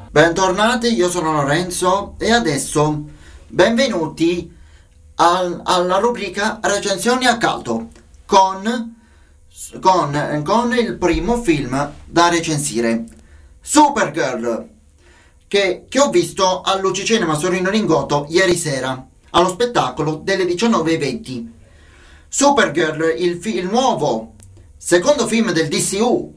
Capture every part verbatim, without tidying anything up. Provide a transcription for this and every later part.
Bentornati, io sono Lorenzo e adesso benvenuti al- alla rubrica recensioni a caldo con, con, con il primo film da recensire, Supergirl, che, che ho visto al Lucicinema Sorino Lingotto ieri sera allo spettacolo delle diciannove e venti. Supergirl, il, fi- il nuovo secondo film del D C U,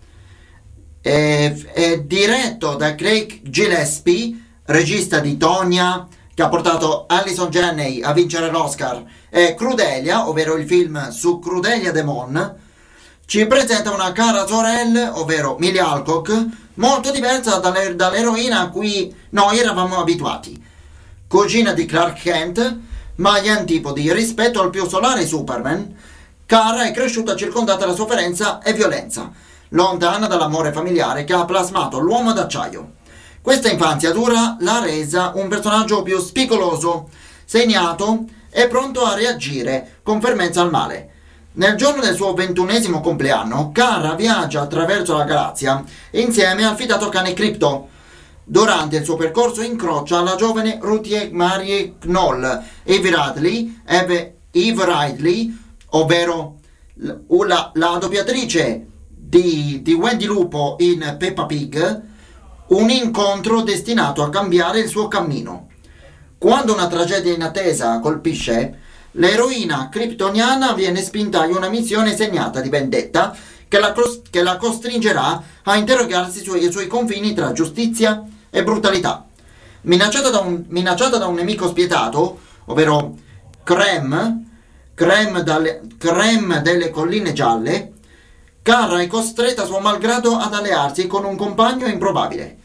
è, è diretto da Craig Gillespie, regista di Tonya, che ha portato Allison Janney a vincere l'Oscar, e Crudelia, ovvero il film su Crudelia Demon. Ci presenta una Kara Zor-El, ovvero Millie Alcock, molto diversa dalle, dall'eroina a cui noi eravamo abituati. Cugina di Clark Kent, ma agli antipodi rispetto al più solare Superman, Kara è cresciuta circondata da sofferenza e violenza, lontana dall'amore familiare che ha plasmato l'uomo d'acciaio. Questa infanzia dura l'ha resa un personaggio più spigoloso, segnato e pronto a reagire con fermezza al male. Nel giorno del suo ventunesimo compleanno, Kara viaggia attraverso la galassia insieme al fidato cane Krypto. Durante il suo percorso incrocia la giovane Ruthie Marie Knoll, Eve Ridley, Eve, Eve Ridley, ovvero la, la doppiatrice di, di Wendy Lupo in Peppa Pig, un incontro destinato a cambiare il suo cammino. Quando una tragedia inattesa colpisce, l'eroina kryptoniana viene spinta in una missione segnata di vendetta che la, che la costringerà a interrogarsi sui, sui confini tra giustizia e brutalità. Minacciata da un, minacciata da un nemico spietato, ovvero Krem, Krem, dalle, Krem delle colline gialle, Kara è costretta a suo malgrado ad allearsi con un compagno improbabile.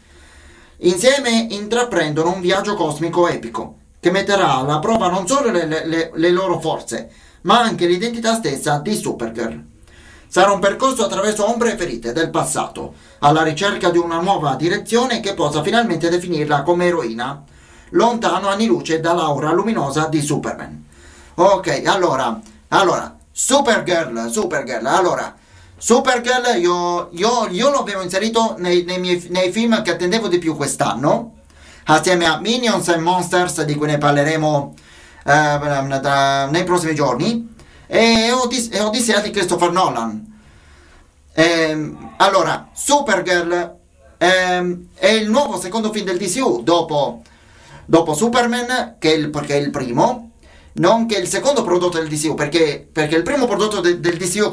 Insieme intraprendono un viaggio cosmico epico che metterà alla prova non solo le, le, le loro forze, ma anche l'identità stessa di Supergirl. Sarà un percorso attraverso ombre e ferite del passato, alla ricerca di una nuova direzione che possa finalmente definirla come eroina, lontano anni luce dall'aura luminosa di Superman. Ok, allora, allora, Supergirl, Supergirl, allora, Supergirl io, io, io lo avevo inserito nei, nei, miei, nei film che attendevo di più quest'anno, assieme a Minions e Monsters, di cui ne parleremo eh, da, nei prossimi giorni, e, Odis- e Odissea di Christopher Nolan. Ehm, allora, Supergirl ehm, è il nuovo secondo film del D C U dopo, dopo Superman, che è, il, che è il primo, nonché il secondo prodotto del D C U, perché, perché il primo prodotto de, del D C U